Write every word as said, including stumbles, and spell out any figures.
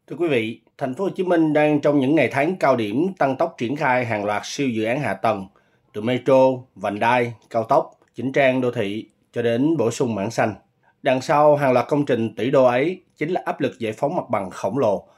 Thưa quý vị, thành phố Hồ Chí Minh đang trong những ngày tháng cao điểm tăng tốc triển khai hàng loạt siêu dự án hạ tầng, từ metro, vành đai, cao tốc, chỉnh trang đô thị cho đến bổ sung mảng xanh. Đằng sau hàng loạt công trình tỷ đô ấy chính là áp lực giải phóng mặt bằng khổng lồ